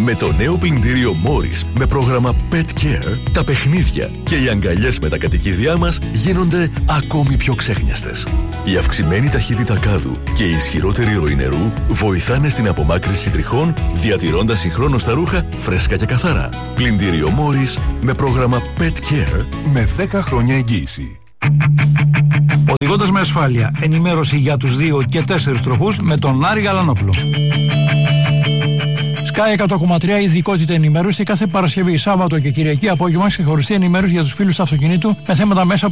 Με το νέο πλυντήριο Morris με πρόγραμμα Pet Care, τα παιχνίδια και οι αγκαλιές με τα κατοικίδια μας γίνονται ακόμη πιο ξέχνιαστες. Η αυξημένη ταχύτητα κάδου και η ισχυρότερη ροή νερού βοηθάνε στην απομάκρυνση τριχών, διατηρώντας συγχρόνως τα ρούχα φρέσκα και καθαρά. Πλυντήριο Morris με πρόγραμμα Pet Care με 10 χρόνια εγγύηση. Οδηγώντας με ασφάλεια. Ενημέρωση για τους 2 και 4 τροχούς με τον Άρη Γαλανόπουλο. Sky 100,3 ειδικότητα ενημέρωση κάθε Παρασκευή, Σάββατο και Κυριακή απόγευμα. Ξεχωριστή ενημέρωση για τους φίλους του αυτοκινήτου με θέματα μέσα